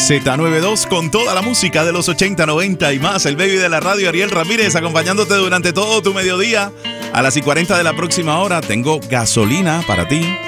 Z92 con toda la música de los 80, 90 y más. El baby de la radio, Ariel Ramírez, acompañándote durante todo tu mediodía. A las 40 de la próxima hora tengo gasolina para ti.